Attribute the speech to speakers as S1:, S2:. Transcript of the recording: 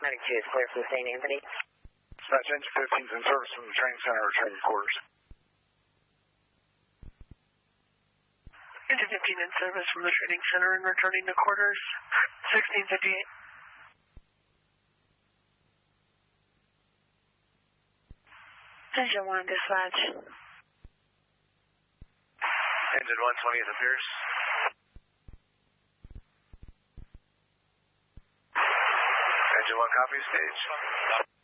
S1: Medic 2 is clear for the St. Anthony.
S2: Dispatch engine 15's in service from the training center, returning quarters.
S3: Engine 15 in service from the training center and returning to quarters. 1658.
S4: Engine 1 dispatch.
S5: Engine 120 is appears. Engine 1 copy, stage.